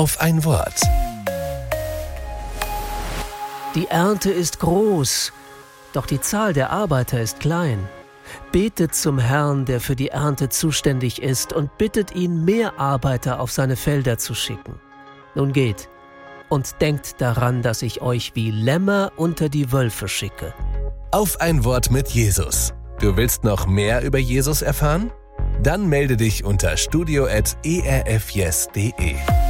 auf ein Wort. Die Ernte ist groß, doch die Zahl der Arbeiter ist klein. Betet zum Herrn, der für die Ernte zuständig ist, und bittet ihn, mehr Arbeiter auf seine Felder zu schicken. Nun geht und denkt daran, dass ich euch wie Lämmer unter die Wölfe schicke. Auf ein Wort mit Jesus. Du willst noch mehr über Jesus erfahren? Dann melde dich unter studio@erfyes.de.